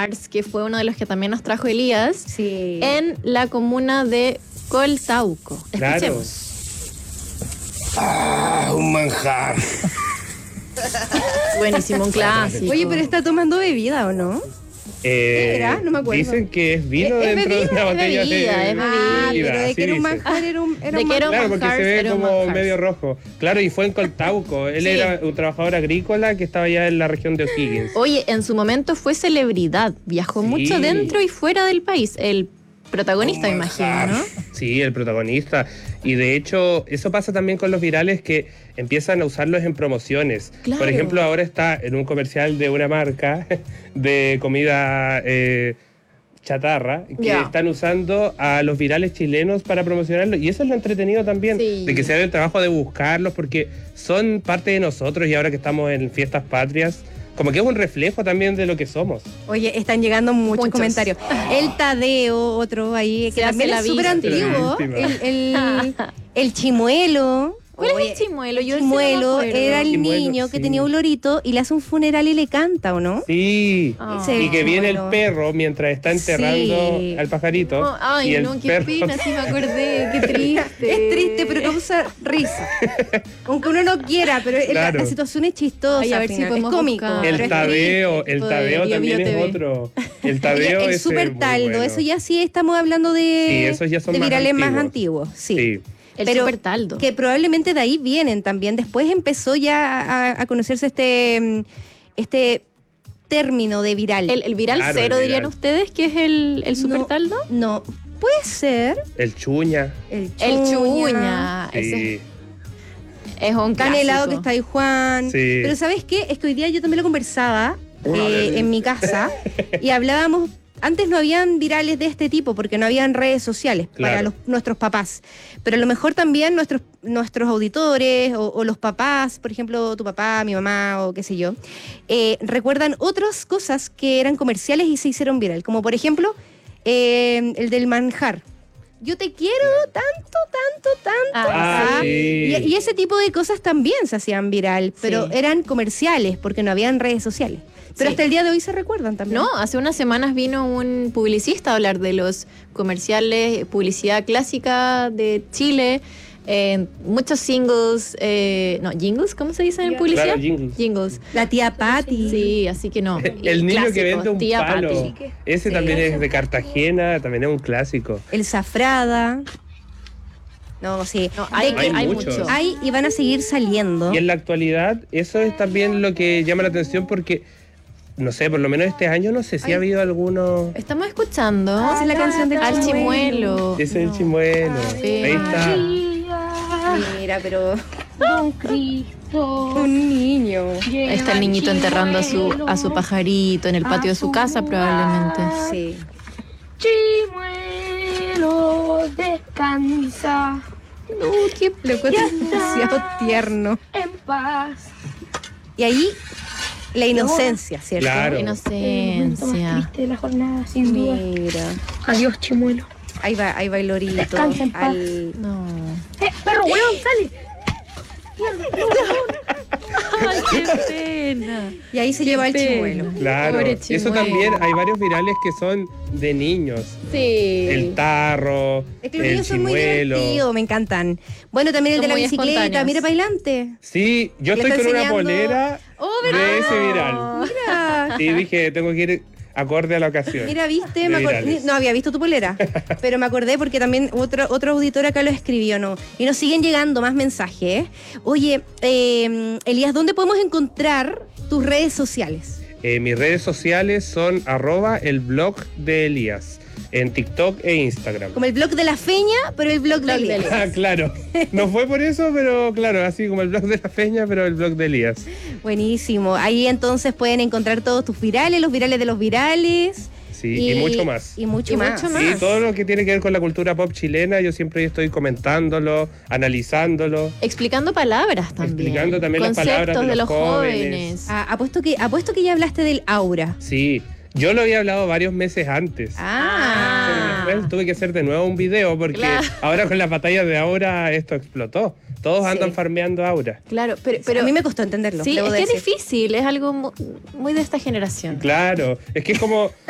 Manjars, que fue uno de los que también nos trajo Elías, Sí. en la comuna de Coltauco. Claro. Escuchemos. Un manjar. Buenísimo, un clásico. Oye, pero está tomando bebida, ¿o no? ¿Era? No me acuerdo. Dicen que es vino Es dentro de una botella bebida, de es Ah, bebida. pero de que sí era un dice. manjar, era un De que era un Claro, porque manjar, se ve era un como manjar. medio rojo. Claro, y fue en Coltauco. Él Sí. era un trabajador agrícola que estaba allá en la región de O'Higgins. Oye, en su momento fue celebridad. Viajó Sí. mucho dentro y fuera del país. El protagonista, me imagino, ¿no? Sí, el protagonista. Y de hecho, eso pasa también con los virales que empiezan a usarlos en promociones. Claro. Por ejemplo, ahora está en un comercial de una marca de comida chatarra que Ya. están usando a los virales chilenos para promocionarlo. Y eso es lo entretenido también, Sí. de que se haga el trabajo de buscarlos porque son parte de nosotros y ahora que estamos en fiestas patrias, como que es un reflejo también de lo que somos. Oye, están llegando muchos Muchos. comentarios. El Tadeo, otro ahí, que Se hace también la es súper víctima. antiguo. El Chimuelo. ¿Cuál es Oye, el chimuelo? Yo ese Chimuelo no me acuerdo. era el Chimuelo, niño que sí. tenía un lorito y le hace un funeral y le canta, ¿o no? Sí. Ah. Ese Y que viene el Chimuelo. perro mientras está enterrando Sí. al pajarito. No, ay, y el no, qué perro- pena, sí me acordé, qué triste. Es triste, pero causa risa. Aunque uno no quiera, pero Claro. la situación es chistosa. Ay, a ver al si final. Es podemos cómico. buscar. pero El es Tadeo, triste, el tipo de Tadeo Bio también Bio es TV. otro. El Oye, Tadeo el ese es super muy taldo, bueno. eso ya sí estamos hablando de, Sí, esos ya son de más virales más antiguos. antiguos. Sí. Sí. El Pero super taldo. que probablemente de ahí vienen también. Después empezó ya a conocerse este término de viral. El viral Claro, cero, el dirían viral. ustedes, que es el super No, taldo. No, puede ser El Chuña. el El chuña. chuña. Sí. Ese es un Tan helado que clásico. está ahí Juan. Sí. Pero ¿sabes qué? Es que hoy día yo también lo conversaba en mi casa y hablábamos. Antes no habían virales de este tipo porque no habían redes sociales para Claro. nuestros papás. Pero a lo mejor también nuestros auditores o los papás, por ejemplo, tu papá, mi mamá o qué sé yo, recuerdan otras cosas que eran comerciales y se hicieron viral. Como por ejemplo, el del manjar. Yo te quiero tanto, tanto, tanto. Ah, sí. Y ese tipo de cosas también se hacían viral, pero Sí. eran comerciales porque no habían redes sociales. Pero Sí. hasta el día de hoy se recuerdan también. No, hace unas semanas vino un publicista a hablar de los comerciales, publicidad clásica de Chile, muchos singles, jingles, ¿cómo se dice en publicidad? Claro, jingles. Jingles. La tía Patti. Sí, así que no. El niño que clásicos, vende un tía palo. Pati. Ese Sí. también es de Cartagena, también es un clásico. El Zafrada. No, sí. No, hay, De que hay muchos. muchos. hay y van a seguir saliendo. Y en la actualidad, eso es también lo que llama la atención porque, no sé, por lo menos este año no sé si ha habido alguno. Estamos escuchando Esa es la canción del al chimuelo. Ese es el chimuelo. Sí. Ahí está. Mira, pero Don Cristo. un niño. Ahí está el niñito enterrando a su pajarito en el patio de su casa, probablemente. Sí. Chimuelo, descansa Qué loco, es demasiado tierno. en paz. Y ahí la inocencia, ¿cierto? Claro. El momento más Inocencia. triste de la jornada, sin duda. Mira. Adiós, Chimuelo. Ahí va el lorito. Descansa en paz. al- No. Perro, weón, sale. Ay, qué pena. Y ahí se lleva el pena. chimuelo. Claro. Pobre Eso chimuelo. también, hay varios virales que son de niños. Sí. El tarro, Es que los el niños son muy chimuelo. divertidos, me encantan. Bueno, también el Son de la muy bicicleta, espontáneos. mira para adelante. Sí, yo Le estoy está con una enseñando- polera Oh, de ¿verdad? ese viral. Mira. Sí, dije, tengo que ir acorde a la ocasión. Mira, viste, De virales. no había visto tu polera, pero me acordé porque también otro auditor acá lo escribió, ¿no? Y nos siguen llegando más mensajes. Oye, Elías, ¿dónde podemos encontrar tus redes sociales? Mis redes sociales son @el blog de Elías en TikTok e Instagram. Como el blog de la feña, pero el blog de Blog de Elías. Ah, claro. No fue por eso, pero claro, así como el blog de la feña, pero el blog de Elías. Buenísimo. Ahí entonces pueden encontrar todos tus virales, los virales de los virales. Sí, y mucho más. Y mucho Y más. mucho Sí, más. todo lo que tiene que ver con la cultura pop chilena, yo siempre estoy comentándolo, analizándolo. Explicando palabras también. Explicando también las palabras Conceptos de de los los jóvenes. jóvenes. Ah, apuesto que ya hablaste del aura. Sí, yo lo había hablado varios meses antes. Ah. Pero después tuve que hacer de nuevo un video porque Claro. ahora con las batallas de Aura esto explotó. Todos andan Sí. farmeando Aura. Claro, pero A mí me costó entenderlo. sí, debo es que es decir. difícil, es algo muy de esta generación. Claro, es que es como